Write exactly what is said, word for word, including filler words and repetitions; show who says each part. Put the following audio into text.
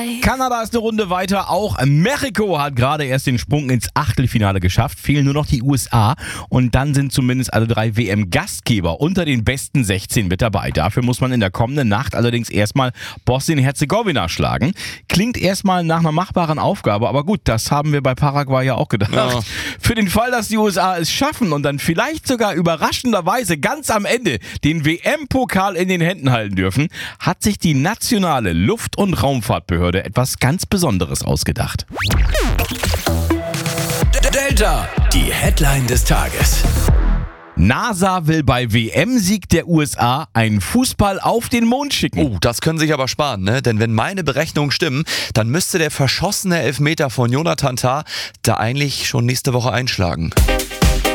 Speaker 1: drei.
Speaker 2: Kanada ist eine Runde weiter. Auch Mexiko hat gerade erst den Sprung ins Achtelfinale geschafft. Fehlen nur noch die U S A. Und dann sind zumindest alle drei W M-Gastgeber unter den besten sechzehn mit dabei. Dafür muss man in der kommenden Nacht allerdings erstmal Bosnien-Herzegowina schlagen. Klingt erstmal nach einer machbaren Aufgabe. Aber gut, das haben wir bei Paraguay ja auch gedacht. Ja. Für den Fall, dass die U S A es schaffen und dann vielleicht sogar überraschenderweise ganz am Ende den W M-Pokal in den Händen halten dürfen, hat sich die nationale Luft- und Raumfahrtbehörde etwas ganz Besonderes ausgedacht.
Speaker 3: Delta, die Headline des Tages.
Speaker 2: NASA will bei W M-Sieg der U S A einen Fußball auf den Mond schicken.
Speaker 4: Oh, das können sich aber sparen, ne? Denn wenn meine Berechnungen stimmen, dann müsste der verschossene Elfmeter von Jonathan Tah da eigentlich schon nächste Woche einschlagen.